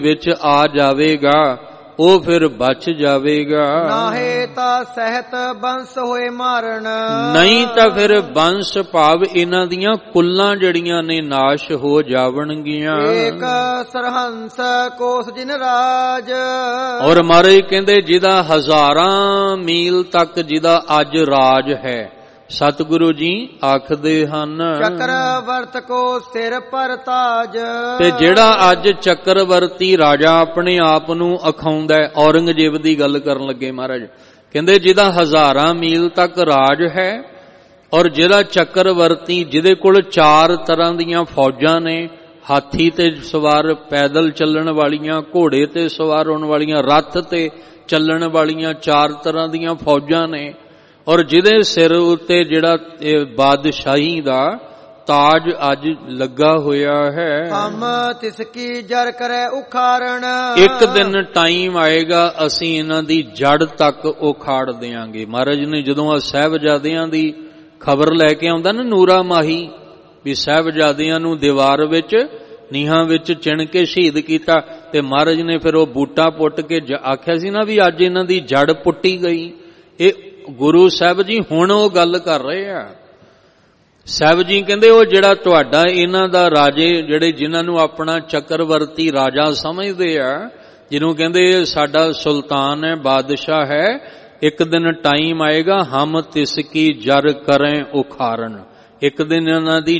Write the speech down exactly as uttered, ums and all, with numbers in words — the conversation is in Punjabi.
ਵਿੱਚ ਆ ਜਾਵੇਗਾ ਉਹ ਫਿਰ ਬਚ ਜਾਵੇਗਾ। ਨਾਹੇ ਤਾਂ ਸਹਿਤ ਬੰਸ ਹੋਏ ਮਾਰਨ, ਨਹੀਂ ਤਾਂ ਫਿਰ ਬੰਸ ਭਾਵ ਇਹਨਾਂ ਦੀਆਂ ਕੁੱਲਾਂ ਜਿਹੜੀਆਂ ਨੇ ਨਾਸ਼ ਹੋ ਜਾਵਣਗੀਆਂ। ਏਕ ਸਰਹੰਸ ਕੋਸ ਜਿਨ ਰਾਜ, ਔਰ ਮਹਾਰਾਜ ਕਹਿੰਦੇ ਜਿਹਦਾ ਹਜ਼ਾਰਾਂ ਮੀਲ ਤੱਕ ਜਿਹਦਾ ਅੱਜ ਰਾਜ ਹੈ, ਸਤਿਗੁਰੂ ਜੀ ਆਖਦੇ ਹਨ ਚੱਕਰਵਰਤ ਕੋ ਸਿਰ ਪਰ ਤਾਜ। ਤੇ ਜਿਹੜਾ ਅੱਜ ਚੱਕਰਵਰਤੀ ਰਾਜਾ ਆਪਣੇ ਆਪ ਨੂੰ ਅਖਾਉਂਦਾ, ਔਰੰਗਜ਼ੇਬ ਦੀ ਗੱਲ ਕਰਨ ਲੱਗੇ ਮਹਾਰਾਜ ਕਹਿੰਦੇ ਜਿਹਦਾ ਹਜ਼ਾਰਾਂ ਮੀਲ ਤੱਕ ਰਾਜ ਹੈ, ਔਰ ਜਿਹੜਾ ਚੱਕਰਵਰਤੀ ਜਿਹਦੇ ਕੋਲ ਚਾਰ ਤਰ੍ਹਾਂ ਦੀਆਂ ਫੌਜਾਂ ਨੇ, ਹਾਥੀ ਤੇ ਸਵਾਰ, ਪੈਦਲ ਚੱਲਣ ਵਾਲੀਆਂ, ਘੋੜੇ ਤੇ ਸਵਾਰ ਹੋਣ ਵਾਲੀਆਂ, ਰੱਥ ਤੇ ਚੱਲਣ ਵਾਲੀਆਂ ਚਾਰ ਤਰ੍ਹਾਂ ਦੀਆਂ ਫੌਜਾਂ ਨੇ, ਔਰ ਜਿਹਦੇ ਸਿਰ ਉੱਤੇ ਜਿਹੜਾ ਬਾਦਸ਼ਾਹੀ ਦਾ ਤਾਜ ਅੱਜ ਲੱਗਾ ਹੋਇਆ ਹੈ। ਹਮ ਤਿਸ ਕੀ ਜੜ ਕਰੇ ਉਖਾਰਣ, ਇੱਕ ਦਿਨ ਟਾਈਮ ਆਏਗਾ ਅਸੀਂ ਇਹਨਾਂ ਦੀ ਜੜ ਤੱਕ ਉਖਾੜ ਦਿਆਂਗੇ। ਮਹਾਰਾਜ ਨੇ ਜਦੋਂ ਆ ਸਾਹਿਬਜ਼ਾਦਿਆਂ ਦੀ ਖਬਰ ਲੈ ਕੇ ਆਉਂਦਾ ਨਾ ਨੂਰਾ ਮਾਹੀ, ਵੀ ਸਾਹਿਬਜ਼ਾਦਿਆਂ ਨੂੰ ਦੀਵਾਰ ਵਿੱਚ ਨੀਹਾਂ ਵਿੱਚ ਚਿਣ ਕੇ ਸ਼ਹੀਦ ਕੀਤਾ, ਤੇ ਮਹਾਰਾਜ ਨੇ ਫਿਰ ਉਹ ਬੂਟਾ ਪੁੱਟ ਕੇ ਆਖਿਆ ਸੀ ਨਾ ਵੀ ਅੱਜ ਇਹਨਾਂ ਦੀ ਜੜ ਪੁੱਟੀ ਗਈ। ਇਹ ਗੁਰੂ ਸਾਹਿਬ ਜੀ ਹੁਣ ਉਹ ਗੱਲ ਕਰ ਰਹੇ ਆ। ਸਾਹਿਬ ਜੀ ਕਹਿੰਦੇ ਉਹ ਜਿਹੜਾ ਤੁਹਾਡਾ ਇਹਨਾਂ ਦਾ ਰਾਜੇ, ਜਿਹੜੇ ਜਿਨ੍ਹਾਂ ਨੂੰ ਆਪਣਾ ਚੱਕਰਵਰਤੀ ਰਾਜਾ ਸਮਝਦੇ ਆ, ਜਿਹਨੂੰ ਕਹਿੰਦੇ ਸਾਡਾ ਸੁਲਤਾਨ ਹੈ, ਬਾਦਸ਼ਾਹ ਹੈ, ਇੱਕ ਦਿਨ ਟਾਈਮ ਆਏਗਾ ਹਮ ਤਿਸ ਕੀ ਜਰ ਕਰੇ ਉਖਾਰਨ, ਇੱਕ ਦਿਨ ਇਹਨਾਂ ਦੀ